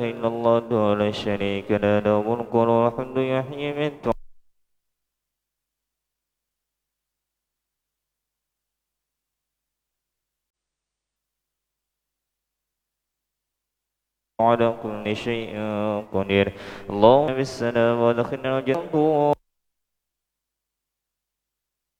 إلا الله وحده لا شريك له له الملك وله الحمد يحيي ويميت على كل شيء قدير اللهم بالسلام وادخلنا الجنة